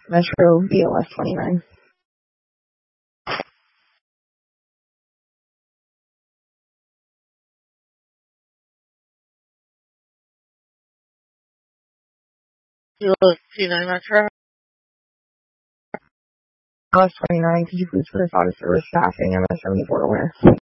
Metro BLS 29. T9 Metro. BLS 29, could you please put us out of service staffing MS 74 to where?